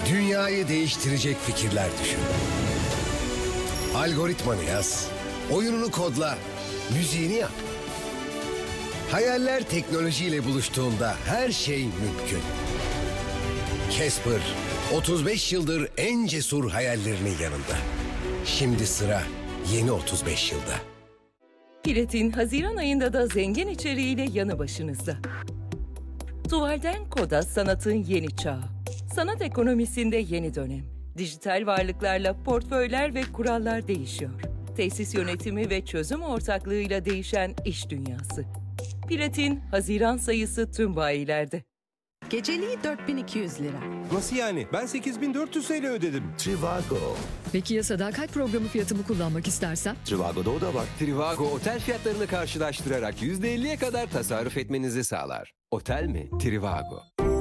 Dünyayı değiştirecek fikirler düşün. Algoritmanı yaz, oyununu kodla, müziğini yap. Hayaller teknolojiyle buluştuğunda her şey mümkün. Casper, 35 yıldır en cesur hayallerinin yanında. Şimdi sıra yeni 35 yılda. Platin Haziran ayında da zengin içeriğiyle yanı başınızda. Tuvalden koda sanatın yeni çağı. Sanat ekonomisinde yeni dönem. Dijital varlıklarla portföyler ve kurallar değişiyor. Tesis yönetimi ve çözüm ortaklığıyla değişen iş dünyası. Platin Haziran sayısı tüm bayilerde. Geceliği 4200 lira. Nasıl yani? Ben 8400 TL ödedim. Trivago. Peki ya sadakat programı fiyatımı kullanmak istersem? Trivago'da o da var. Trivago otel fiyatlarını karşılaştırarak %50'ye kadar tasarruf etmenizi sağlar. Otel mi? Trivago.